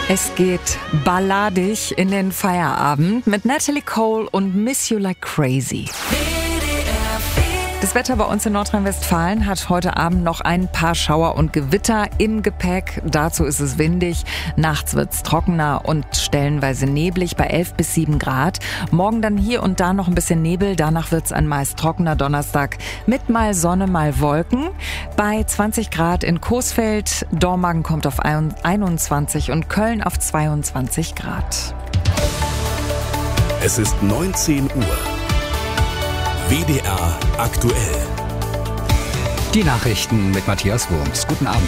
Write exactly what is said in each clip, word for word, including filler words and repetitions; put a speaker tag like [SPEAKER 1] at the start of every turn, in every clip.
[SPEAKER 1] Es geht balladig in den Feierabend mit Natalie Cole und Miss You Like Crazy. Das Wetter bei uns in Nordrhein-Westfalen hat heute Abend noch ein paar Schauer und Gewitter im Gepäck. Dazu ist es windig. Nachts wird's trockener und stellenweise neblig bei elf bis sieben Grad. Morgen dann hier und da noch ein bisschen Nebel. Danach wird's ein meist trockener Donnerstag mit mal Sonne, mal Wolken. Bei zwanzig Grad in Coesfeld. Dormagen kommt auf einundzwanzig und Köln auf zweiundzwanzig Grad.
[SPEAKER 2] Es ist neunzehn Uhr. W D R aktuell.
[SPEAKER 3] Die Nachrichten mit Matthias Wurms. Guten Abend.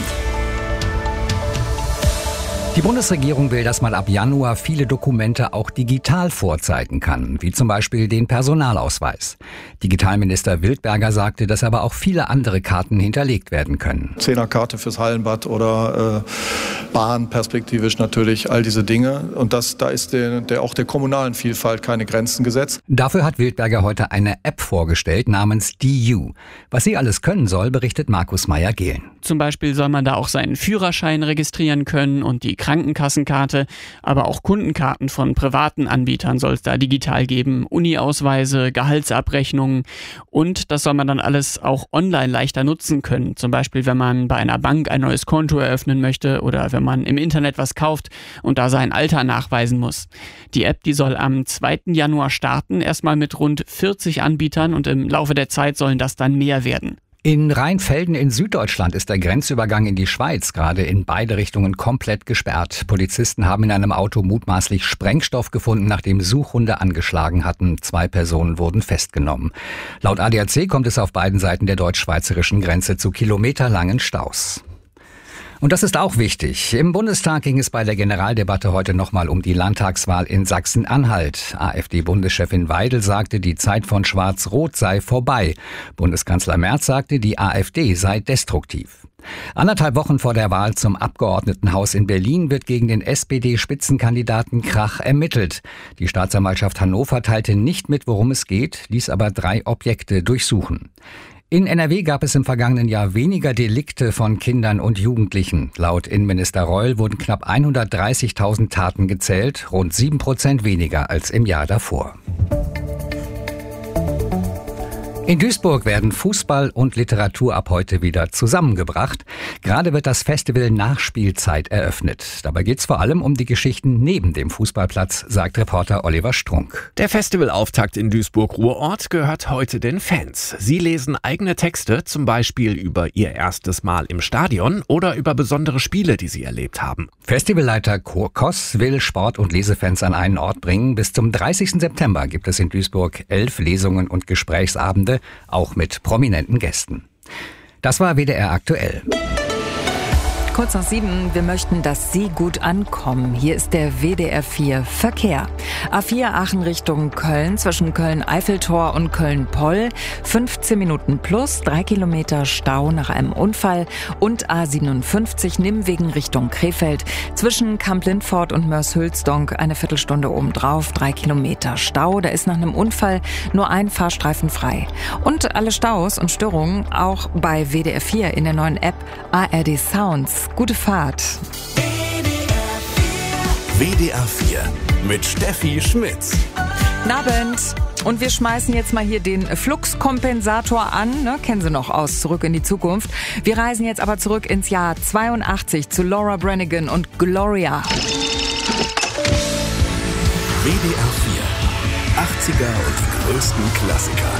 [SPEAKER 3] Die Bundesregierung will, dass man ab Januar viele Dokumente auch digital vorzeigen kann, wie zum Beispiel den Personalausweis. Digitalminister Wildberger sagte, dass aber auch viele andere Karten hinterlegt werden können.
[SPEAKER 4] Zehnerkarte fürs Hallenbad oder äh, Bahn perspektivisch natürlich, all diese Dinge. Und das, da ist der, der, auch der kommunalen Vielfalt keine Grenzen gesetzt.
[SPEAKER 3] Dafür hat Wildberger heute eine App vorgestellt namens D U. Was sie alles können soll, berichtet Markus Meyer-Gehlen.
[SPEAKER 5] Zum Beispiel soll man da auch seinen Führerschein registrieren können und die Krankenkassenkarte, aber auch Kundenkarten von privaten Anbietern soll es da digital geben, Uni-Ausweise, Gehaltsabrechnungen und das soll man dann alles auch online leichter nutzen können. Zum Beispiel, wenn man bei einer Bank ein neues Konto eröffnen möchte oder wenn man im Internet was kauft und da sein Alter nachweisen muss. Die App, die soll am zweiten Januar starten, erstmal mit rund vierzig Anbietern und im Laufe der Zeit sollen das dann mehr werden.
[SPEAKER 3] In Rheinfelden in Süddeutschland ist der Grenzübergang in die Schweiz gerade in beide Richtungen komplett gesperrt. Polizisten haben in einem Auto mutmaßlich Sprengstoff gefunden, nachdem Suchhunde angeschlagen hatten. Zwei Personen wurden festgenommen. Laut A D A C kommt es auf beiden Seiten der deutsch-schweizerischen Grenze zu kilometerlangen Staus. Und das ist auch wichtig. Im Bundestag ging es bei der Generaldebatte heute nochmal um die Landtagswahl in Sachsen-Anhalt. AfD-Bundeschefin Weidel sagte, die Zeit von Schwarz-Rot sei vorbei. Bundeskanzler Merz sagte, die AfD sei destruktiv. Anderthalb Wochen vor der Wahl zum Abgeordnetenhaus in Berlin wird gegen den S P D-Spitzenkandidaten Krach ermittelt. Die Staatsanwaltschaft Hannover teilte nicht mit, worum es geht, ließ aber drei Objekte durchsuchen. In N R W gab es im vergangenen Jahr weniger Delikte von Kindern und Jugendlichen. Laut Innenminister Reul wurden knapp hundertdreißigtausend Taten gezählt, rund sieben Prozent weniger als im Jahr davor. In Duisburg werden Fußball und Literatur ab heute wieder zusammengebracht. Gerade wird das Festival Nachspielzeit eröffnet. Dabei geht es vor allem um die Geschichten neben dem Fußballplatz, sagt Reporter Oliver Strunk.
[SPEAKER 6] Der Festivalauftakt in Duisburg-Ruhrort gehört heute den Fans. Sie lesen eigene Texte, zum Beispiel über ihr erstes Mal im Stadion oder über besondere Spiele, die sie erlebt haben.
[SPEAKER 3] Festivalleiter Kurt Koss will Sport- und Lesefans an einen Ort bringen. Bis zum dreißigsten September gibt es in Duisburg elf Lesungen und Gesprächsabende, auch mit prominenten Gästen. Das war W D R aktuell.
[SPEAKER 1] Kurz nach sieben, wir möchten, dass Sie gut ankommen. Hier ist der W D R vier Verkehr. A vier Aachen Richtung Köln, zwischen Köln-Eiffeltor und Köln-Poll. fünfzehn Minuten plus, drei Kilometer Stau nach einem Unfall. Und A siebenundfünfzig Nimwegen Richtung Krefeld, zwischen Kamp-Lindfort und Mörs-Hülsdonk eine Viertelstunde obendrauf, drei Kilometer Stau. Da ist nach einem Unfall nur ein Fahrstreifen frei. Und alle Staus und Störungen auch bei W D R vier in der neuen App A R D Sounds. Gute Fahrt.
[SPEAKER 2] W D R vier mit Steffi Schmitz.
[SPEAKER 1] Guten Abend. Und wir schmeißen jetzt mal hier den Fluxkompensator an. Ne? Kennen Sie noch aus Zurück in die Zukunft. Wir reisen jetzt aber zurück ins Jahr zweiundachtzig zu Laura Branigan und Gloria.
[SPEAKER 2] W D R vier. achtziger und die größten Klassiker.